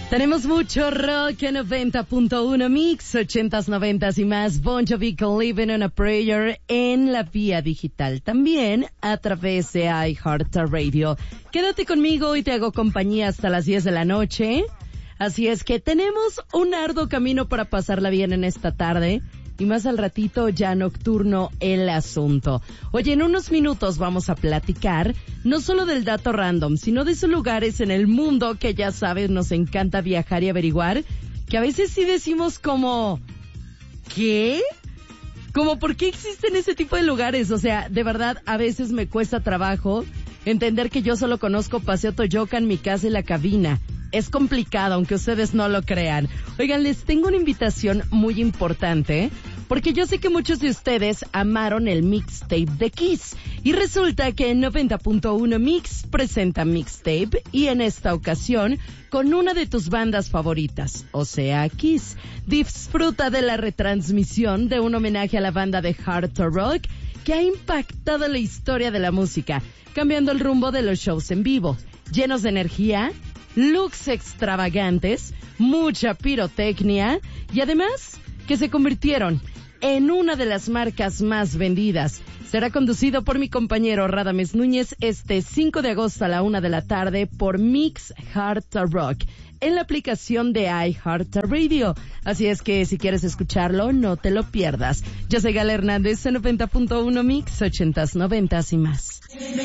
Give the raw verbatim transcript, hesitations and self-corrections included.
Tenemos mucho rock en noventa punto uno Mix, ochentas, noventas y más. Bon Jovi con Living on a Prayer en la vía digital. También a través de iHeartRadio. Quédate conmigo y te hago compañía hasta las diez de la noche. Así es que tenemos un arduo camino para pasarla bien en esta tarde. Y más al ratito ya nocturno el asunto. Oye, en unos minutos vamos a platicar no solo del dato random, sino de esos lugares en el mundo que ya sabes nos encanta viajar y averiguar, que a veces sí decimos como, ¿qué? Como, ¿por qué existen ese tipo de lugares? O sea, de verdad, a veces me cuesta trabajo entender que yo solo conozco Paseo Toyocan, mi casa y la cabina. Es complicado, aunque ustedes no lo crean. Oigan, les tengo una invitación muy importante, porque yo sé que muchos de ustedes amaron el mixtape de Kiss. Y resulta que en noventa punto uno Mix presenta mixtape, y en esta ocasión con una de tus bandas favoritas, o sea, Kiss. Disfruta de la retransmisión de un homenaje a la banda de hard rock que ha impactado la historia de la música, cambiando el rumbo de los shows en vivo, llenos de energía, looks extravagantes, mucha pirotecnia y además que se convirtieron en una de las marcas más vendidas. Será conducido por mi compañero Radames Núñez este cinco de agosto a la una de la tarde por Mix Hard Rock en la aplicación de iHeartRadio. Así es que si quieres escucharlo, no te lo pierdas. Yo soy Gala Hernández en noventa punto uno Mix, ochentas, noventas y más.